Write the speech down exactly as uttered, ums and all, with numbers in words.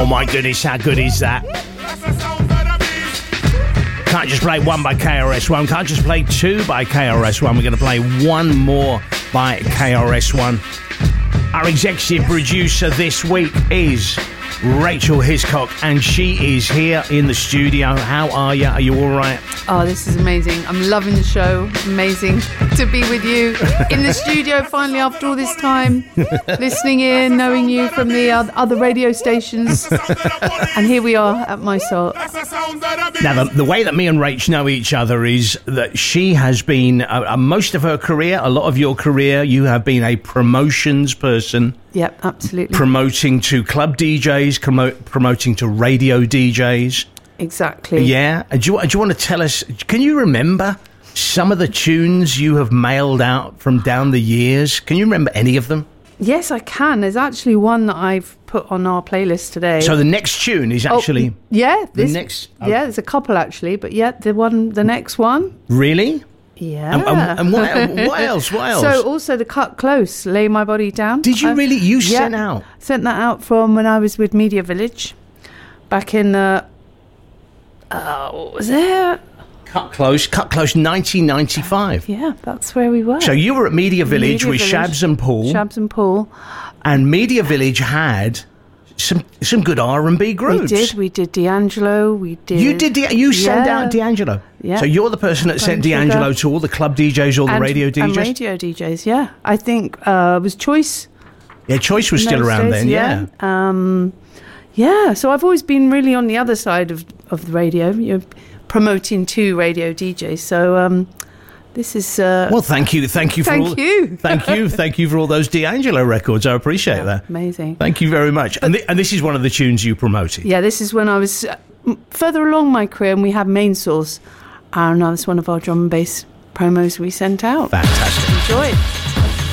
Oh my goodness, how good is that? Can't just play one by K R S One, can't just play two by K R S One. We're going to play one more by K R S One. Our executive producer this week is Rachel Hiscock, and she is here in the studio. How are you? Are you all right? Oh, this is amazing. I'm loving the show. Amazing to be with you in the studio finally after all this time, listening in, knowing you from the other radio stations. And here we are at My Soul. Now, the, the way that me and Rach know each other is that she has been, uh, uh, most of her career, a lot of your career, you have been a promotions person. Yep, absolutely. Promoting to club D Js, promote, promoting to radio D Js. Exactly. Yeah. Do you, do you want to tell us, can you remember some of the tunes you have mailed out from down the years? Can you remember any of them? Yes, I can. There's actually one that I've put on our playlist today. So the next tune is actually... Oh, yeah. This, the next... Oh. Yeah, there's a couple actually, but yeah, the one, the next one. Really? Yeah. And, and, and what, what else? What else? So also the Cut Close, Lay My Body Down. Did you I, really? You yeah, sent out? Sent that out from when I was with Media Village back in... Uh, uh, what was it? Cut Close, Cut Close, nineteen ninety-five. Yeah, that's where we were. So you were at Media Village Media with Village, Shabs and Paul. Shabs and Paul. And Media Village had some some good R and B groups. We did. We did D'Angelo. We did. You did. D- you sent yeah. out D'Angelo. Yeah. So you're the person that sent Sugar. D'Angelo to all the club D Js, all the and, radio D Js. And radio D Js. Yeah, I think uh, was Choice. Yeah, Choice was still around days, then. Yeah. yeah. Um, yeah. So I've always been really on the other side of of the radio. You're promoting to radio D Js. So. Um, This is... Uh, well, thank you. Thank you for thank all... you. Thank you. Thank you for all those D'Angelo records. I appreciate yeah, that. Amazing. Thank you very much. But, and, th- and this is one of the tunes you promoted. Yeah, this is when I was uh, further along my career, and we had Main Source. And that's one of our drum and bass promos we sent out. Fantastic. Enjoy.